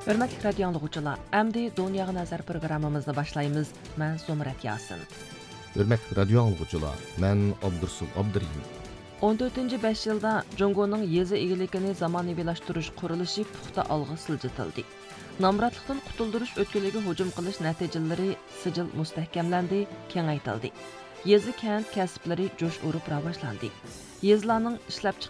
Hörmətli radio dinləyicilər, əmdi Dunyağa nəzər proqramımızı başlayırıq. Mən Zumrat Yasin. Hörmətli radio dinləyicilər, mən Abdursul Abdurrahim. 14-5 yılda Cungo'nun yezi egilikini zamanıvilaştırış qurilishi puxta algı siljitildi. Namratlıqdan qutuldirish o'tkiliga hujum qilish natijalari sijil mustahkamlandi, kengaytirildi. Yezi kent kasblari jo'sh urib rivojlandi. Yezlarning ishlab